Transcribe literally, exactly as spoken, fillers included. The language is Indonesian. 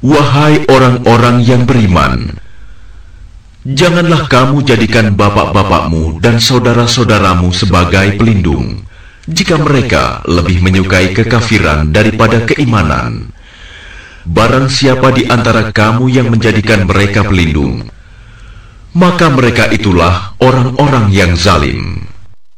Wahai orang-orang yang beriman, janganlah kamu jadikan bapak-bapakmu dan saudara-saudaramu sebagai pelindung, jika mereka lebih menyukai kekafiran daripada keimanan. Barang siapa di antara kamu yang menjadikan mereka pelindung, maka mereka itulah orang-orang yang zalim.